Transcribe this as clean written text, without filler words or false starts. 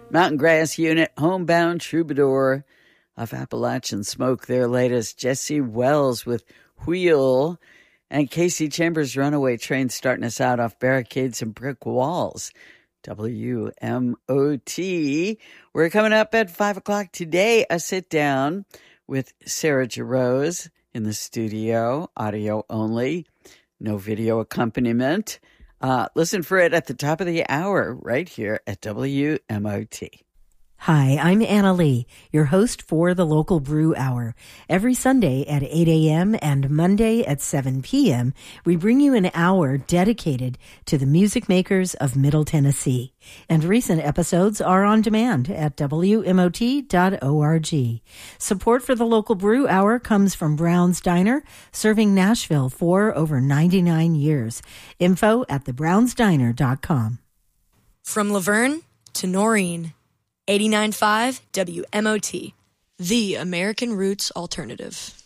Mountain Grass Unit, Homebound Troubadour of Appalachian Smoke, their latest. Jesse Wells with Wheel, and Casey Chambers' Runaway Train starting us out off Barricades and Brick Walls. WMOT. We're coming up at 5 o'clock today. A sit down with Sarah Jarosz in the studio, audio only, no video accompaniment. Listen for it at the top of the hour right here at WMOT. Hi, I'm Anna Lee, your host for the Local Brew Hour. Every Sunday at 8 a.m. and Monday at 7 p.m., we bring you an hour dedicated to the music makers of Middle Tennessee. And recent episodes are on demand at WMOT.org. Support for the Local Brew Hour comes from Brown's Diner, serving Nashville for over 99 years. Info at thebrownsdiner.com. From Laverne to Noreen. 89.5 WMOT, the American Roots Alternative.